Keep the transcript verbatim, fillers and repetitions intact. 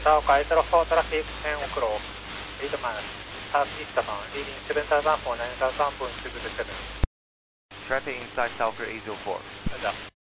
South Kaitaro four traffic ten o'clock, eight miles, southeastbound, leading seven thousand four, nine thousand point two seven. Traffic inside Southgate eight zero four. Roger.